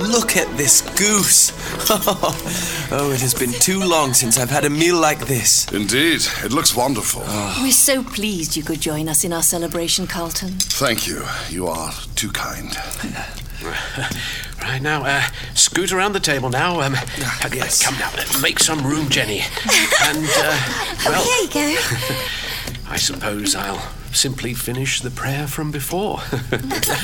Look at this goose. Oh, it has been too long since I've had a meal like this. Indeed, it looks wonderful. We're so pleased you could join us in our celebration, Carlton. Thank you. You are too kind. Right now, scoot around the table now. Yes. Come now, make some room, Jenny. And, well, Here you go. I suppose I'll simply finish the prayer from before.